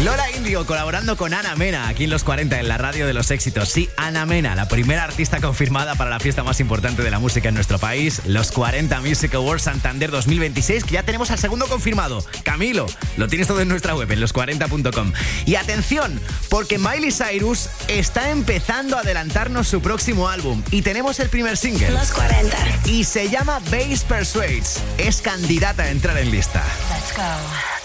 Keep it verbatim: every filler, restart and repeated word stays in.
Lola Índigo colaborando con Ana Mena aquí en Los cuarenta en la radio de los éxitos. Sí, Ana Mena, la primera artista confirmada para la fiesta más importante de la música en nuestro país, los cuarenta Music Awards Santander dos mil veintiséis, que ya tenemos al segundo confirmado, Camilo. Lo tienes todo en nuestra web, en los cuarenta punto com. Y atención, porque Miley Cyrus está empezando a adelantarnos su próximo álbum y tenemos el primer single. Los cuarenta. Y se llama Bass Persuades. Es candidata a entrar en lista. Let's go.